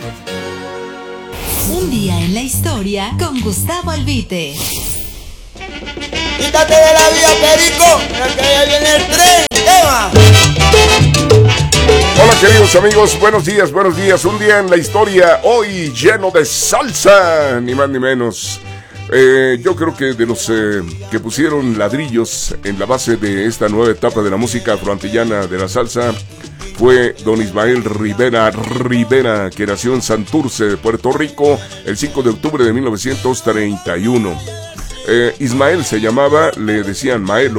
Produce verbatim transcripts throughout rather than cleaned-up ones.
Un día en la historia con Gustavo Albite. Quítate de la vía, Perico, que ya viene el tren. ¡Eva! Hola queridos amigos, buenos días, buenos días. Un día en la historia, hoy lleno de salsa, ni más ni menos. Eh, yo creo que de los eh, que pusieron ladrillos en la base de esta nueva etapa de la música afroantillana de la salsa fue don Ismael Rivera Rivera, que nació en Santurce, de Puerto Rico, el cinco de octubre de mil novecientos treinta y uno. Eh, Ismael se llamaba, le decían Maelo.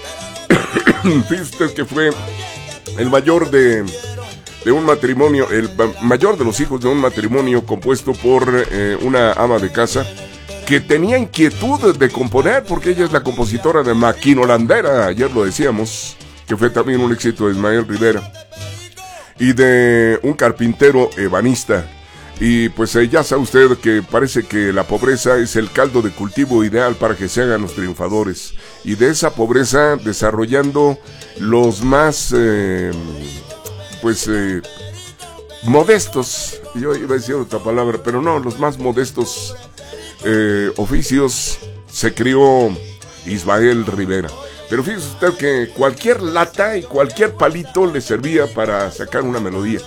Fíjese usted que fue el mayor de, de un matrimonio, el mayor de los hijos de un matrimonio compuesto por eh, una ama de casa que tenía inquietud de componer, porque ella es la compositora de Maquinolandera, ayer lo decíamos, que fue también un éxito de Ismael Rivera, y de un carpintero ebanista. Y pues eh, ya sabe usted que parece que la pobreza es el caldo de cultivo ideal para que se hagan los triunfadores, y de esa pobreza desarrollando los más eh, pues eh, modestos, yo iba a decir otra palabra, pero no, los más modestos eh, oficios, se crió Ismael Rivera. Pero fíjese usted que cualquier lata y cualquier palito le servía para sacar una melodía,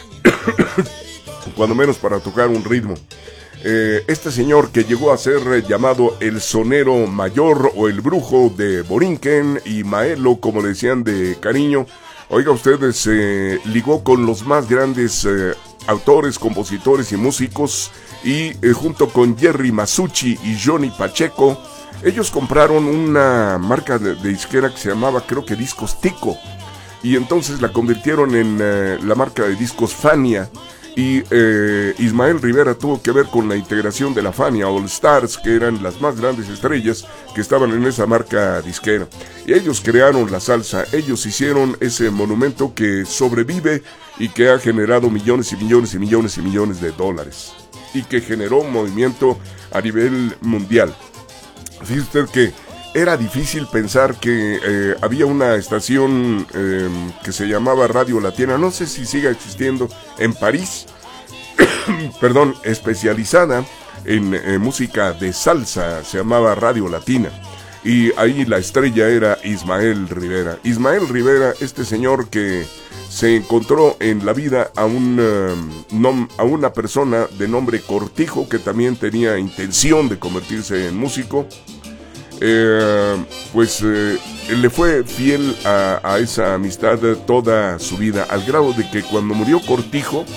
cuando menos para tocar un ritmo. Eh, este señor, que llegó a ser llamado el sonero mayor o el brujo de Borinquen, y Maelo, como le decían de cariño, oiga usted, se ligó con los más grandes eh, autores, compositores y músicos, y eh, junto con Jerry Masucci y Johnny Pacheco, ellos compraron una marca de, de disquera que se llamaba, creo que Discos Tico, y entonces la convirtieron en eh, la marca de discos Fania. Y eh, Ismael Rivera tuvo que ver con la integración de la Fania All Stars, que eran las más grandes estrellas que estaban en esa marca disquera. Y ellos crearon la salsa, ellos hicieron ese monumento que sobrevive y que ha generado millones y millones y millones y millones de dólares, y que generó un movimiento a nivel mundial. Fíjese usted que era difícil pensar que eh, había una estación eh, que se llamaba Radio Latina, no sé si siga existiendo, en París, perdón, especializada en eh, música de salsa, se llamaba Radio Latina, y ahí la estrella era Ismael Rivera. Ismael Rivera, este señor que se encontró en la vida a, un, uh, nom, a una persona de nombre Cortijo, que también tenía intención de convertirse en músico. Eh, pues eh, le fue fiel a, a esa amistad toda su vida, al grado de que cuando murió Cortijo,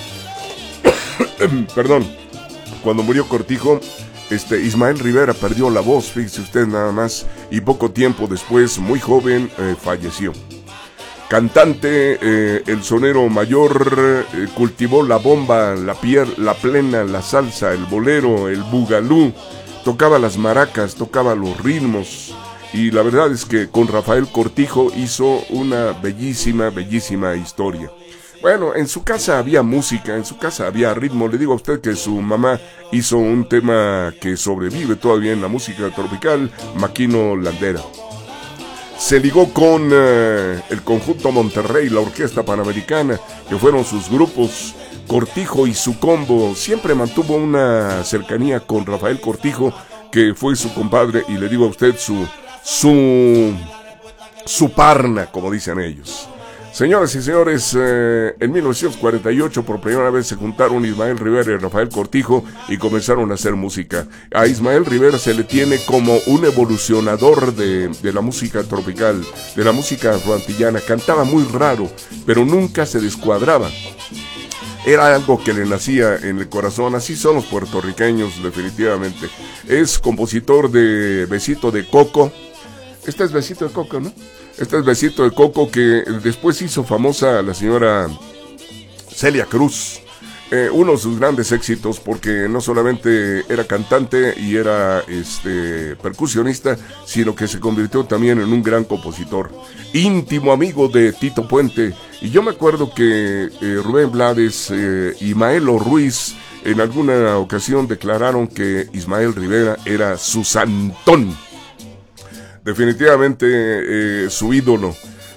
perdón, cuando murió Cortijo, este Ismael Rivera perdió la voz, fíjese usted nada más, y poco tiempo después, muy joven, eh, falleció. Cantante, eh, el sonero mayor, eh, cultivó la bomba, la, pier, la plena, la salsa, el bolero, el bugalú. Tocaba las maracas, tocaba los ritmos, y la verdad es que con Rafael Cortijo hizo una bellísima, bellísima historia. Bueno, en su casa había música, en su casa había ritmo. Le digo a usted que su mamá hizo un tema que sobrevive todavía en la música tropical, Maquinolandera. Se ligó con uh, el Conjunto Monterrey, la Orquesta Panamericana, que fueron sus grupos. Cortijo y su combo siempre mantuvo una cercanía con Rafael Cortijo, que fue su compadre, y le digo a usted, su su su parna, como dicen ellos. Señoras y señores, eh, en mil novecientos cuarenta y ocho por primera vez se juntaron Ismael Rivera y Rafael Cortijo y comenzaron a hacer música. A Ismael Rivera se le tiene como un evolucionador de, de la música tropical, de la música afroantillana. Cantaba muy raro, pero nunca se descuadraba. Era algo que le nacía en el corazón. Así son los puertorriqueños, definitivamente. Es compositor de Besito de Coco. Este es Besito de Coco, ¿no? Este es Besito de Coco, que después hizo famosa a la señora Celia Cruz. Eh, uno de sus grandes éxitos, porque no solamente era cantante y era este percusionista, sino que se convirtió también en un gran compositor, íntimo amigo de Tito Puente. Y yo me acuerdo que eh, Rubén Blades eh, y Maelo Ruiz en alguna ocasión declararon que Ismael Rivera era su santón, definitivamente eh, su ídolo.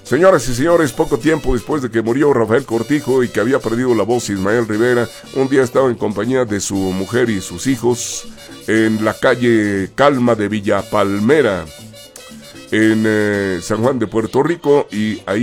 Señoras y señores, poco tiempo después de que murió Rafael Cortijo y que había perdido la voz Ismael Rivera, un día estaba en compañía de su mujer y sus hijos en la calle Calma de Villa Palmera, en eh, San Juan de Puerto Rico, y ahí